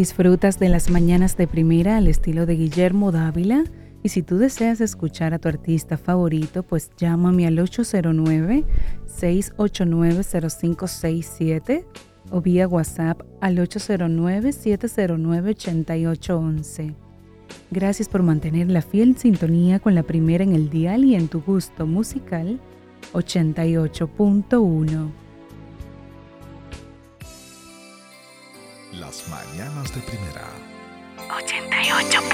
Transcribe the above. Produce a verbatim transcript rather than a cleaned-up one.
Disfrutas de las mañanas de primera al estilo de Guillermo Dávila. Y si tú deseas escuchar a tu artista favorito, pues llámame al ocho cero nueve, seis ocho nueve, cero cinco seis siete o vía WhatsApp al ocho cero nueve, siete cero nueve, ocho ocho uno uno. Gracias por mantener la fiel sintonía con la primera en el dial y en tu gusto musical ochenta y ocho punto uno. Las mañanas de primera. ochenta y ocho.